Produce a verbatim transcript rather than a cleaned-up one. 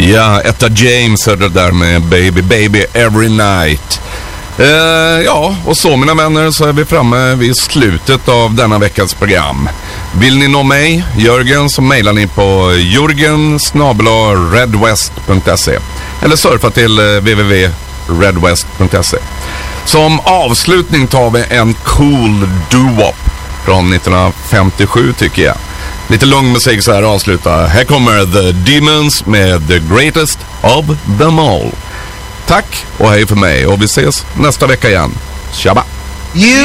Ja, Etta James är det där med Baby Baby Every Night. Eh, ja, och så mina vänner så är vi framme vid slutet av denna veckas program. Vill ni nå mig, Jörgen, så mejlar ni på jörgen snabel-a redwest punkt se eller surfa till w w w punkt redwest punkt se. Som avslutning tar vi en cool doo-wop från nittonhundrafemtiosju tycker jag. Lite lång musik så här avsluta. Här kommer The Demons med The Greatest of Them All. Tack och hej för mig och vi ses nästa vecka igen. Tjaba! You